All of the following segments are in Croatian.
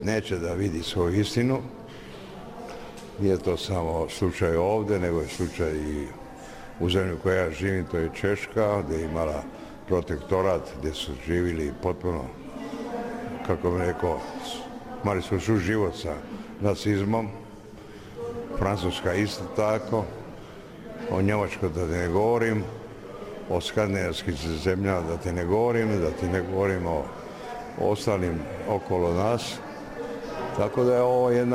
Neće da vidi svoju istinu. Nije to samo slučaj ovdje, nego je slučaj i u zemlju koja ja živim, to je Češka, gdje je imala protektorat, gdje su živjeli potpuno, kako bih rekao, imali su suživot sa nacizmom. Francuska isto tako, o Njemačkoj da te ne govorim, o skandinavskim zemljama da ti ne govorim o ostalim okolo nas. Tako da je ovo jedna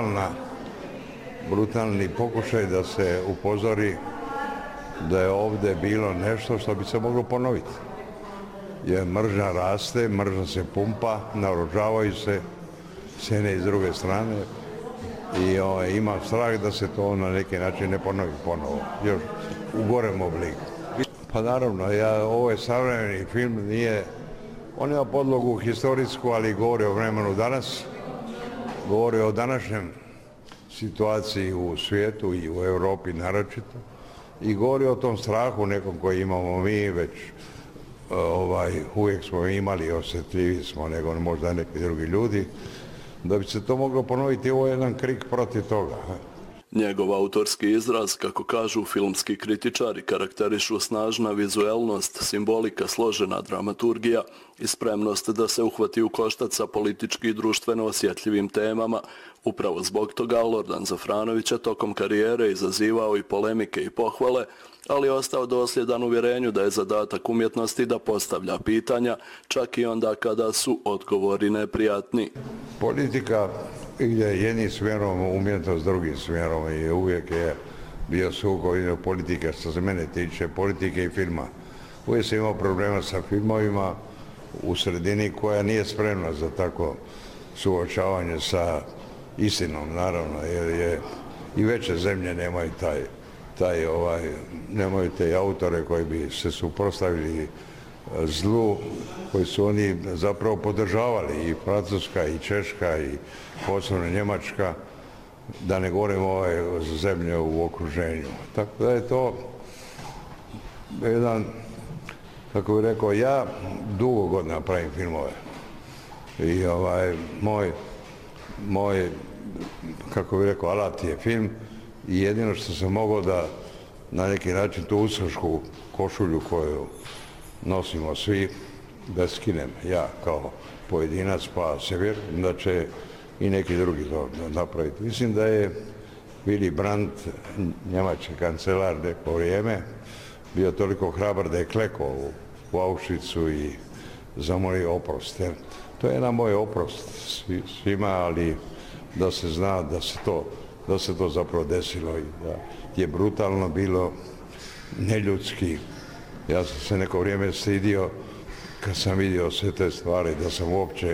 brutalni pokušaj da se upozori da je ovdje bilo nešto što bi se moglo ponoviti. Jer mržnja raste, mržnja se pumpa, naoružavaju se s jedne i s druge strane i ima strah da se to na neki način ne ponovi ponovo, još u gorem obliku. Pa naravno, ovo je savremeni film, on ima podlogu historijsku, ali govori o vremenu danas, govori o današnjem situaciji u svijetu i u Europi naročito i govori o tom strahu nekom koji imamo mi već uvijek smo imali, osjetljiviji smo nego možda neki drugi ljudi. Da bi se to moglo ponoviti, ovo je jedan krik protiv toga. Njegov autorski izraz, kako kažu filmski kritičari, karakterišu snažna vizuelnost, simbolika, složena dramaturgija i spremnost da se uhvati u koštac sa politički i društveno osjetljivim temama. Upravo zbog toga Lordan Zafranović je tokom karijere izazivao i polemike i pohvale, ali je ostao dosljedan uvjerenju da je zadatak umjetnosti da postavlja pitanja, čak i onda kada su odgovori neprijatni. Politika ide jednim smjerom, umjetnost drugim smjerom i uvijek je bio sukob politike, što se mene tiče, politike i filma. Uvijek se imao problema sa filmovima u sredini koja nije spremna za tako suočavanje sa istinom, naravno, jer i veće zemlje nemaju nemaju te autore koji bi se suprotstavili zlu, koji su oni zapravo podržavali, i Francuska, i Češka, i posebno Njemačka, da ne govorimo ove zemlje u okruženju. Tako da je to jedan, kako bih rekao, ja dugo godina pravim filmove. I moj, kako bih rekao, alat je film i jedino što sam mogao da na neki način tu ustašku košulju koju nosimo svi, da skinem ja kao pojedinac, pa se vjerujem da će i neki drugi to napraviti. Mislim da je Willy Brandt, njemački kancelar neko vrijeme, bio toliko hrabar da je klekao u Auschwitzu i zamolio oprost. To je jedan moj oprost svima, ali da se zna da se to zapravo desilo i da je brutalno bilo, neljudski. Ja sam se neko vrijeme stidio kad sam vidio sve te stvari, da sam uopće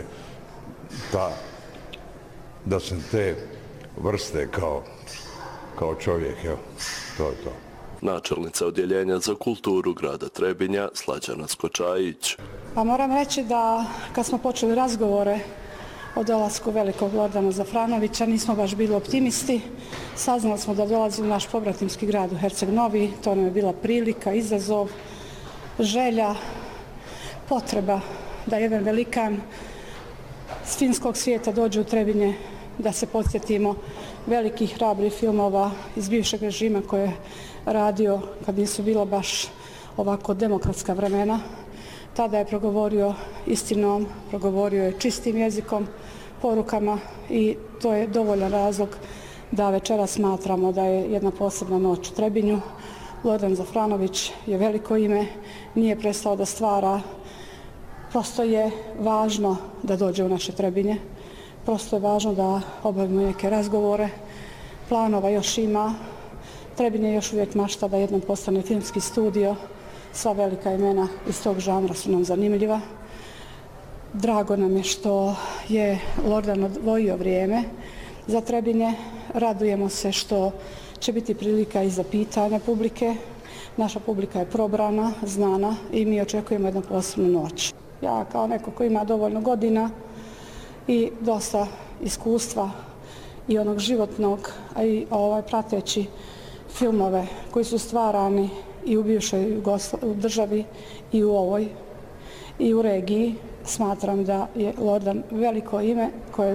da sam te vrste kao čovjek, evo, to je to. Načelnica Odjeljenja za kulturu grada Trebinja, Slađana Skočajić. Pa moram reći da kad smo počeli razgovore o dolasku velikog Lordana Zafranovića, nismo baš bili optimisti. Saznali smo da dolazi u naš pobratimski grad u Herceg Novi. To nam je bila prilika, izazov, želja, potreba da jedan velikan s filmskog svijeta dođe u Trebinje, da se podsjetimo velikih hrabrih filmova iz bivšeg režima koje je radio kad nisu bilo baš ovako demokratska vremena. Tada je progovorio istinom, progovorio je čistim jezikom, porukama i to je dovoljan razlog da večera smatramo da je jedna posebna noć u Trebinju. Lordan Zafranović je veliko ime, nije prestao da stvara, prosto je važno da dođe u naše Trebinje, prosto je važno da obavimo neke razgovore, planova još ima, Trebinje još uvijek mašta da jednom postane filmski studio, sva velika imena iz tog žanra su nam zanimljiva. Drago nam je što je Lordan odvojio vrijeme za Trebinje, radujemo se što će biti prilika i za pitanja publike. Naša publika je probrana, znana i mi očekujemo jednu posebnu noć. Ja kao neko ko ima dovoljno godina i dosta iskustva i onog životnog, a i prateći filmove koji su stvarani i u bivšoj državi i u ovoj i u regiji, smatram da je Lordan veliko ime koje